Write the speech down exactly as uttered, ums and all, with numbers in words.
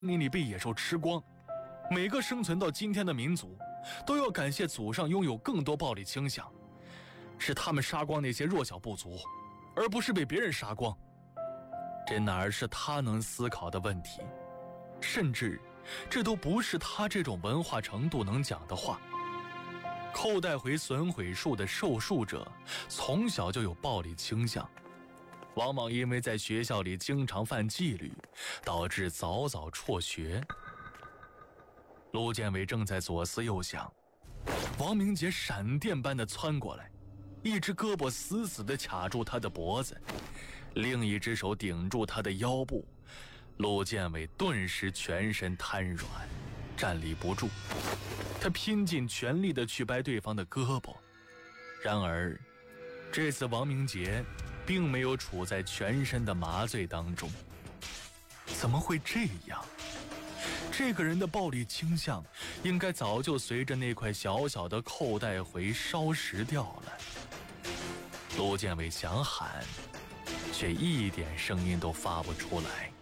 林里被野兽吃光。每个生存到今天的民族都要感谢祖上拥有更多暴力倾向，是他们杀光那些弱小部族，而不是被别人杀光。这哪儿是他能思考的问题，甚至这都不是他这种文化程度能讲的话。寇代回损毁术的受术者从小就有暴力倾向，往往因为在学校里经常犯纪律，导致早早辍学。陆建伟正在左思右想，王明杰闪电般地窜过来，一只胳膊死死地卡住他的脖子，另一只手顶住他的腰部。陆建伟顿时全身瘫软，站立不住。他拼尽全力地去掰对方的胳膊，然而这次王明杰并没有处在全身的麻醉当中。怎么会这样？这个人的暴力倾向应该早就随着那块小小的扣带回烧蚀掉了。陆建伟想喊，却一点声音都发不出来。